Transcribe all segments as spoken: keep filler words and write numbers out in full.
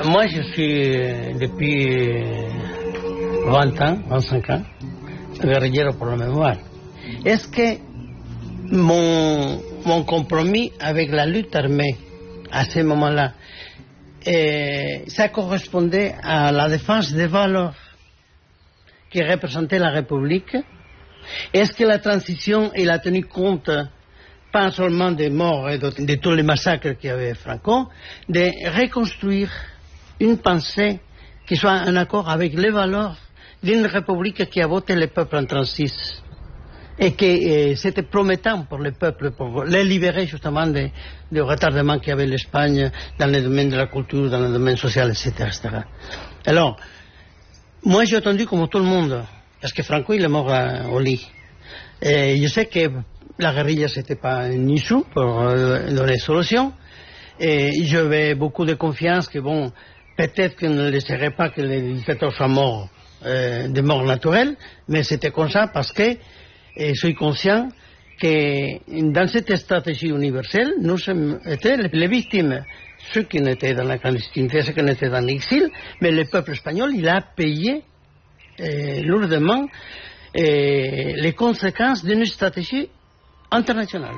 Moi, je suis depuis vingt ans, vingt-cinq ans, guerrillero pour la mémoire. Est-ce que mon, mon compromis avec la lutte armée à ce moment-là, et ça correspondait à la défense des valeurs qui représentaient la République? Est-ce que la transition, il a tenu compte pas seulement des morts et de, de tous les massacres qu'il y avait Franco, de reconstruire une pensée qui soit en accord avec les valeurs d'une République qui a voté le peuple en trente-six et que eh, c'était promettant pour le peuple, pour les libérer justement du de, de retardement qu'il y avait l'Espagne dans le domaine de la culture, dans le domaine social, et cetera, et cetera. Alors, moi j'ai attendu comme tout le monde, parce que Franco il est mort à, au lit. Et je sais que la guérilla c'était pas une issue pour euh, donner solution. Et j'avais beaucoup de confiance que bon, peut-être qu'on ne laisserait pas que les dictateurs soient morts euh, de mort naturelle, mais c'était comme ça parce que et je suis conscient que dans cette stratégie universelle, nous sommes été les victimes, ceux qui étaient dans la clandestinité, ceux qui étaient dans l'exil, mais le peuple espagnol, il a payé euh, lourdement euh, les conséquences d'une stratégie internacional.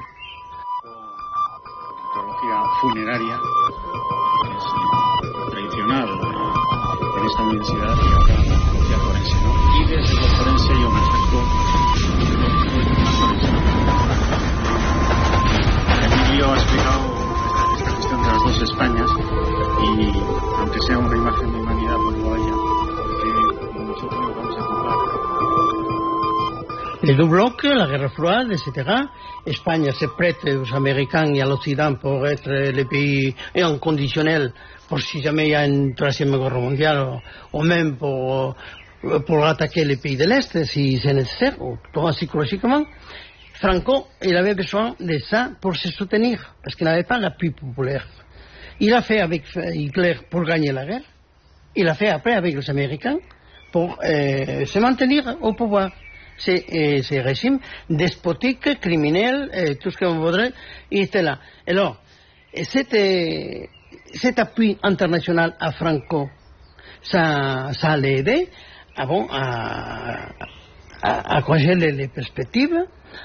La funeraria es tradicional en esta universidad y ahora la antropología forense, ¿no? Y desde lo forense yo me acerco Emilio ha explicado esta, esta cuestión de las dos Españas y aunque sea una imagen de humanidad pues lo haya, porque nosotros nos vamos a ocupar. Les deux blocs, la guerre froide, et cetera. Espagne se prête aux Américains et à l'Occident pour être les pays et en conditionnel pour si jamais il y a une troisième guerre mondiale ou, ou même pour, pour attaquer les pays de l'Est si c'est nécessaire, ou psychologiquement. Franco, il avait besoin de ça pour se soutenir, parce qu'il n'avait pas l'appui populaire. Il a fait avec Hitler pour gagner la guerre, il a fait après avec les Américains pour euh, se maintenir au pouvoir. Ces, euh, ces régimes despotiques, criminels, euh, tout ce qu'on voudrait, il était là. Alors, cet, euh, cet appui international à Franco, ça, ça l'a aidé à, bon, à, à, à congeler les perspectives,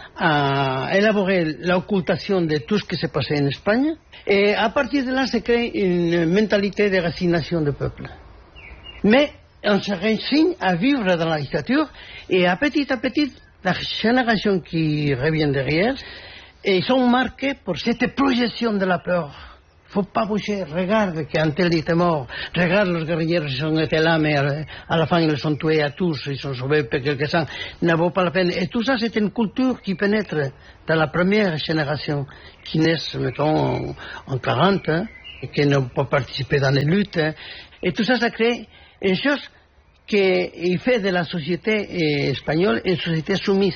à élaborer l'occultation de tout ce qui s'est passé en Espagne, et à partir de là, se crée une mentalité de résignation du peuple. Mais on se résigne à vivre dans la dictature et à petit à petit, la génération qui revient derrière, ils sont marqués par cette projection de la peur. Il ne faut pas bouger, regarde qu'un tel était mort, regarde les guerriers qui ont été là, mais à la fin ils sont tués à tous, ils sont sauvés par quelques-uns, ne vaut pas la peine. Et tout ça c'est une culture qui pénètre dans la première génération, qui naît, mettons, en quarante, hein, et qui n'ont pas participé dans les luttes. Hein. Et tout ça, ça crée une chose qui fait de la société espagnole une société soumise.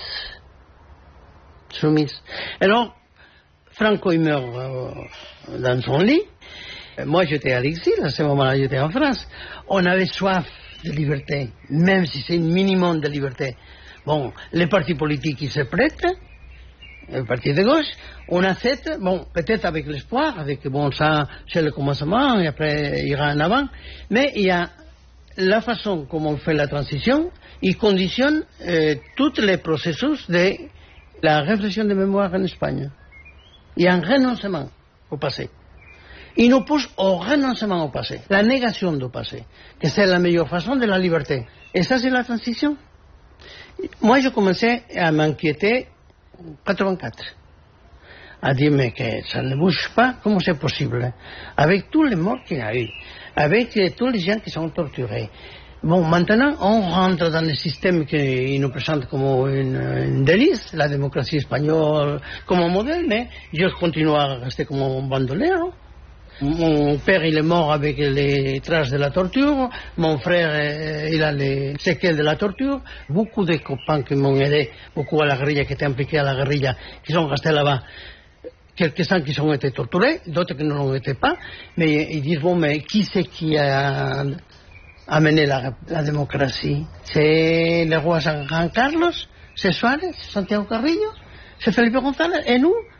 Soumise. Alors, Franco, il meurt euh, dans son lit. Moi, j'étais à l'exil, à ce moment-là, j'étais en France. On avait soif de liberté, même si c'est un minimum de liberté. Bon, les partis politiques, ils se prêtent, le parti de gauche. On accepte, bon, peut-être avec l'espoir, avec, bon, ça, c'est le commencement, et après, il ira en avant. Mais il y a la façon comme on fait la transition, il conditionne euh, tous les processus de la réflexion de mémoire en Espagne. Il y a un renoncement au passé. Il nous pousse au renoncement au passé, la négation du passé, que c'est la meilleure façon de la liberté. Et ça, c'est la transition. Moi, je commençais à m'inquiéter en quatre-vingt-quatre, à dire mais que ça ne bouge pas, comment c'est possible, avec tous les morts qu'il y a eu, avec tous les gens qui sont torturés. Bon, maintenant, on rentre dans le système qui nous présente comme une, une délice, la démocratie espagnole comme un modèle, mais je continue à rester comme un bandolero. Mon père, il est mort avec les traces de la torture. Mon frère, il a les séquelles de la torture. Beaucoup de copains qui m'ont aidé, beaucoup à la guérilla, qui étaient impliqués à la guérilla, qui sont restés là-bas. Quelques-uns qui ont été torturés, d'autres qui ne l'ont été pas. Mais ils disent, bon, mais qui c'est qui a amené la, la démocratie? C'est le roi Juan Carlos, c'est Suárez, Santiago Carrillo, c'est Felipe González, et nous,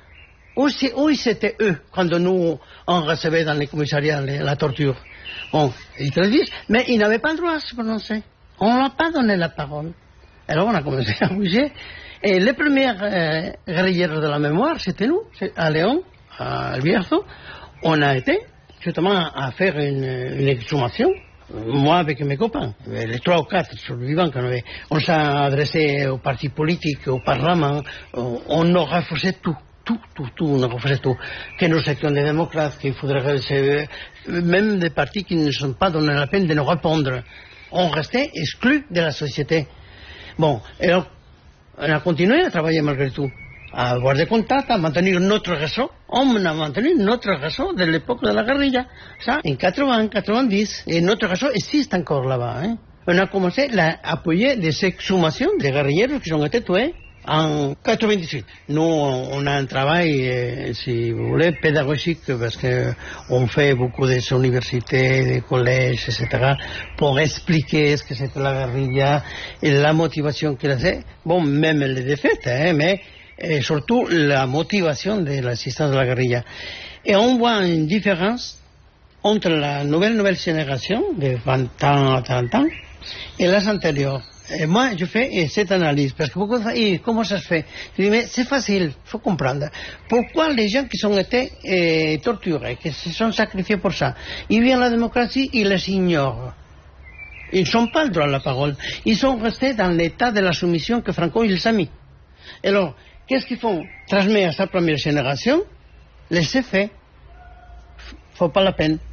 Ou, ou c'était eux, quand nous, on recevait dans les commissariats les, la torture. Bon, ils te le disent, mais ils n'avaient pas le droit de se prononcer. On ne leur a pas donné la parole. Alors on a commencé à bouger. Et les premières euh, guerrilleros de la mémoire, c'était nous, à Léon, à Albierzo. On a été justement à faire une, une exhumation, moi avec mes copains, les trois ou quatre survivants qu'on avait. On s'est adressé aux partis politiques, au Parlement, on, on a renforcé tout. Tout, tout, tout, on a refusé tout. Que nous étions des démocrates, qu'il faudrait que même des partis qui ne sont pas donné la peine de nous répondre. On restait exclus de la société. Bon, et alors, on a continué à travailler malgré tout, à avoir des contacts, à maintenir notre réseau. On a maintenu notre réseau de l'époque de la guérilla. Ça, en quatre-vingts, quatre-vingt-dix. Et notre réseau existe encore là-bas. Hein. On a commencé à appuyer des exhumations des guerrilleros qui ont été tués. En quatre-vingt-dix-huit, nous on a un travail, euh, si vous voulez, pédagogique, parce qu'on fait beaucoup des universités, des collèges, et cetera, pour expliquer ce que c'était la guérilla et la motivation qu'elle a. Bon, même les défaites, hein, mais et surtout la motivation de l'assistance de la guérilla. Et on voit une différence entre la nouvelle nouvelle génération de vingt ans à trente ans et les antérieures. Et moi, je fais cette analyse, parce que beaucoup de gens, comment ça se fait? Je dis, mais c'est facile, il faut comprendre. Pourquoi les gens qui ont été eh, torturés, qui se sont sacrifiés pour ça, ils viennent à la démocratie, ils les ignorent. Ils n'ont pas le droit à la parole. Ils sont restés dans l'état de la soumission que Franco il a mis. Alors, qu'est-ce qu'ils font? Transmettre à sa première génération, laisser faire. Faut pas la peine.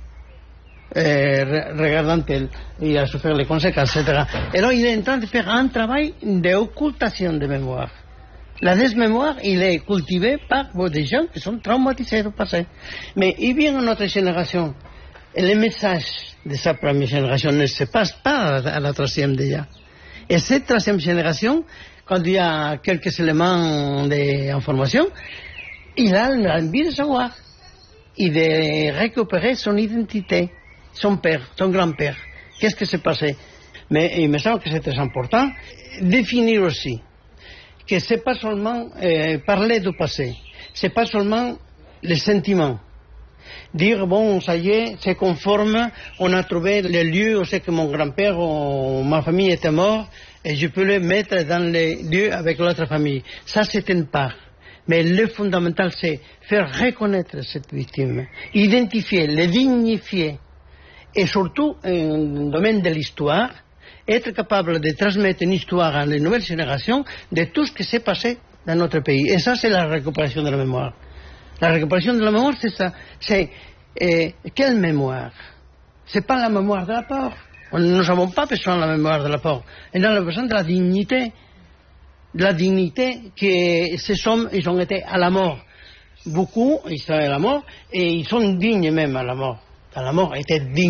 Eh, regardant elle, il a souffert les conséquences, et cetera. Et là, il est en train de faire un travail d'occultation de mémoire. La désmémoire, il est cultivé par des gens qui sont traumatisés du passé. Mais il vient à notre génération, et le message de sa première génération ne se passe pas à la troisième déjà. Et cette troisième génération, quand il y a quelques éléments d'information, il a envie de savoir et de récupérer son identité. Son père, son grand-père, qu'est-ce qui s'est passé? Mais il me semble que c'est très important définir aussi que c'est pas seulement euh, parler du passé, c'est pas seulement les sentiments. Dire, bon, ça y est, c'est conforme, on a trouvé le lieu où c'est que mon grand-père ou ma famille était mort, et je peux le mettre dans les lieux avec l'autre famille. Ça, c'est une part. Mais le fondamental, c'est faire reconnaître cette victime, identifier, le dignifier. Et surtout, dans le domaine de l'histoire, être capable de transmettre une histoire à les nouvelles générations de tout ce qui s'est passé dans notre pays. Et ça, c'est la récupération de la mémoire. La récupération de la mémoire, c'est ça. C'est eh, quelle mémoire? C'est pas la mémoire de la peur. Nous n'avons pas besoin de la mémoire de la peur. Nous avons besoin de la dignité. De la dignité que ces hommes, ils ont été à la mort. Beaucoup, ils sont à la mort, et ils sont dignes même à la mort. À la mort, étaient dignes.